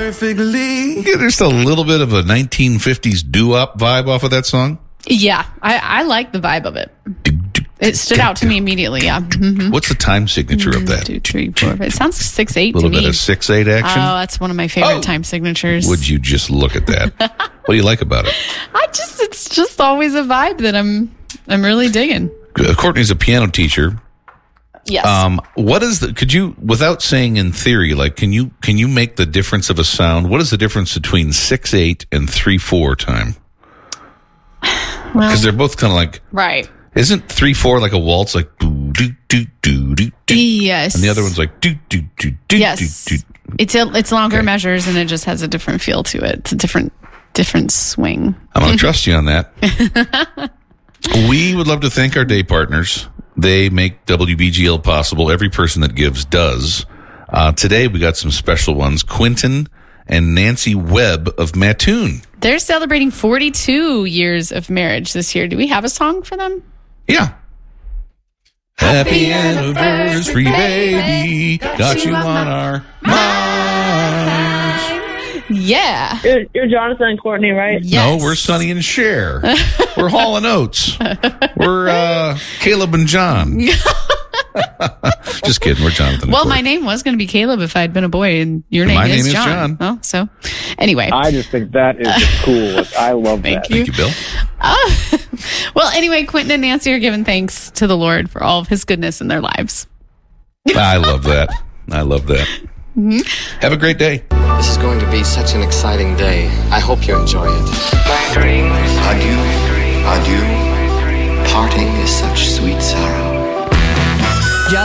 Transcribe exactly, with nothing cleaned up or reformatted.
perfectly. Yeah, there's a little bit of a nineteen fifties doo-wop vibe off of that song. Yeah, I, I like the vibe of it. It stood out to me immediately, yeah. Mm-hmm. What's the time signature of that? Two, three, four, five. It sounds six eight A little to me. bit of six eight action? Oh, that's one of my favorite Oh. time signatures. Would you just look at that? What do you like about it? I just, it's just always a vibe that I'm, I'm really digging. Uh, Courtney's a piano teacher. Yes. Um, what is the, could you, without saying in theory, like, can you, can you make the difference of a sound? What is the difference between six eight and three four time? Because well, they're both kind of like, right. isn't three four like a waltz, like, doo, doo, doo, doo, doo, doo, Yes. and the other one's like, doo, doo, doo, doo, Yes. doo, doo. It's a, it's longer Okay. measures and it just has a different feel to it. It's a different, different swing. I'm going to trust you on that. We would love to thank our day partners. They make W B G L possible. Every person that gives does. Uh, today, we got some special ones. Quentin and Nancy Webb of Mattoon. They're celebrating forty-two years of marriage this year. Do we have a song for them? Yeah. Happy anniversary, baby. Got you on our minds. Yeah. You're, you're Jonathan and Courtney, right? Yes. No, we're Sonny and Cher. We're Hall and Oates. We're uh, Caleb and John. Just kidding. We're Jonathan and Well, Courtney. my name was going to be Caleb if I had been a boy, and your name, My is, name is John. John. Oh, so anyway. I just think that is just cool. I love Thank that. you. Thank you, Bill. Oh. Well, anyway, Quentin and Nancy are giving thanks to the Lord for all of his goodness in their lives. I love that. I love that. Mm-hmm. Have a great day. This is going to be such an exciting day. I hope you enjoy it. Adieu, adieu. Parting is such sweet sorrow.